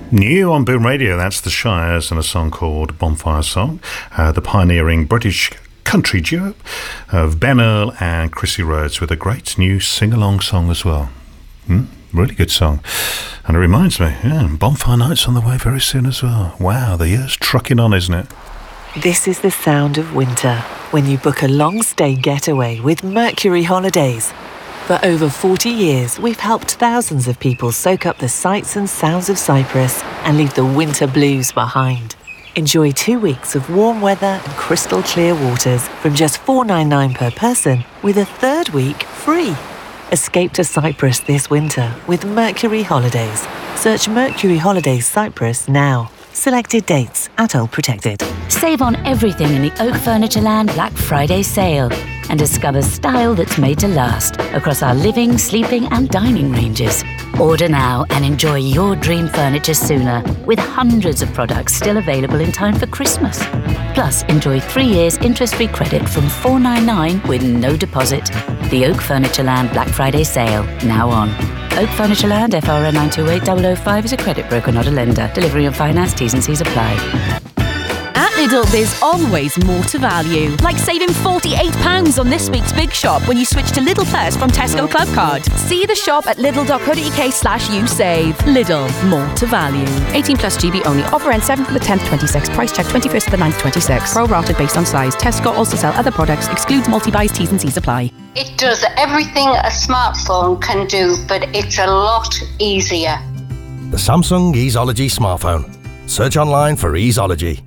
New on Boom Radio, that's The Shires and a song called Bonfire Song, the pioneering British country duo of Ben Earl and Chrissy Rhodes with a great new sing-along song as well. Really good song. And it reminds me, Bonfire Night's on the way very soon as well. Wow, the year's trucking on, isn't it? This is the sound of winter when you book a long-stay getaway with Mercury Holidays. For over 40 years, we've helped thousands of people soak up the sights and sounds of Cyprus and leave the winter blues behind. Enjoy 2 weeks of warm weather and crystal clear waters from just $4.99 per person, with a third week free. Escape to Cyprus this winter with Mercury Holidays. Search Mercury Holidays Cyprus now. Selected dates at all protected. Save on everything in the Oak Furnitureland Black Friday sale and discover style that's made to last across our living, sleeping and dining ranges. Order now and enjoy your dream furniture sooner, with hundreds of products still available in time for Christmas. Plus, enjoy 3 years interest-free credit from $4.99 with no deposit. The Oak Furnitureland Black Friday sale, now on. Oak Furnitureland, FRN 928005 is a credit broker, not a lender. Delivery and finance, T's and C's apply. At Lidl, there's always more to value. Like saving £48 on this week's Big Shop when you switch to Lidl Plus from Tesco Club Card. See the shop at lidl.co.uk/usave. Lidl, more to value. 18 plus GB only. Offer ends 7th to the 10th, 26. Price check 21st to the 9th, 26. Pro rata based on size. Tesco also sell other products. Excludes multi-buys, T's and C's apply. It does everything a smartphone can do, but it's a lot easier. The Samsung Easeology smartphone. Search online for Easeology.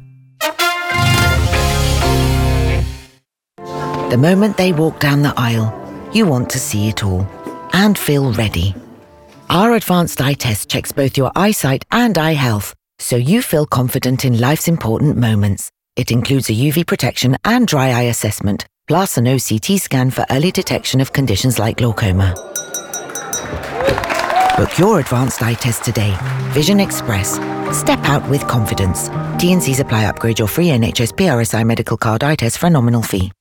The moment they walk down the aisle, you want to see it all and feel ready. Our advanced eye test checks both your eyesight and eye health, so you feel confident in life's important moments. It includes a UV protection and dry eye assessment, plus an OCT scan for early detection of conditions like glaucoma. Book your advanced eye test today. Vision Express. Step out with confidence. T&Cs apply. Upgrade your free NHS PRSI medical card eye test for a nominal fee.